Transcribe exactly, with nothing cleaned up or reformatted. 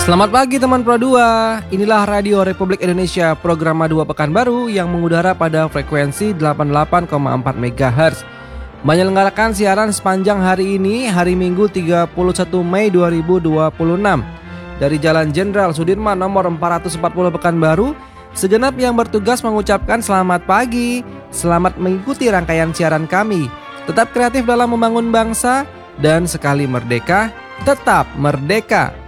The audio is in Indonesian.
Selamat pagi teman Pro dua. Inilah Radio Republik Indonesia program Madua Pekanbaru yang mengudara pada frekuensi delapan puluh delapan koma empat megahertz. Menyelenggarakan siaran sepanjang hari ini, hari Minggu tiga puluh satu Mei dua ribu dua puluh enam. Dari Jalan Jenderal Sudirman nomor empat ratus empat puluh Pekanbaru, segenap yang bertugas mengucapkan selamat pagi. Selamat mengikuti rangkaian siaran kami. Tetap kreatif dalam membangun bangsa dan sekali merdeka, tetap merdeka.